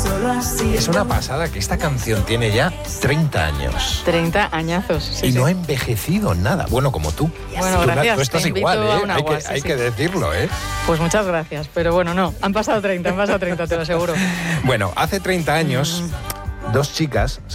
Es una pasada que esta canción tiene ya 30 años. 30 añazos. Sí, Y no sí. ha envejecido nada. Bueno, como tú. Bueno, Tú, gracias. tú estás Te invito igual, a ¿eh? un agua, sí, Hay sí. que decirlo, ¿eh? Pues muchas gracias, pero bueno, no, han pasado 30, te lo aseguro. Bueno, hace 30 años, dos chicas